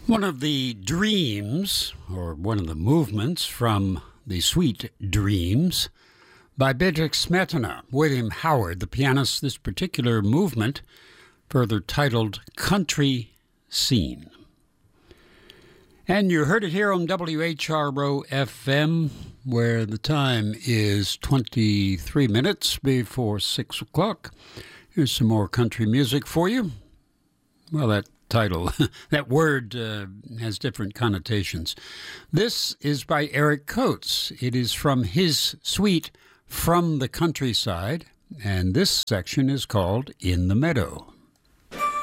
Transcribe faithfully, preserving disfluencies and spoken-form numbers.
One of the dreams, or one of the movements from the Sweet Dreams by Bedřich Smetana, William Howard, the pianist, this particular movement, further titled Country Scene. And you heard it here on W H R O F M, where the time is twenty-three minutes before six o'clock. Here's some more country music for you. Well, that title, that word uh, has different connotations. This is by Eric Coates. It is from his suite, From the Countryside, and this section is called In the Meadow.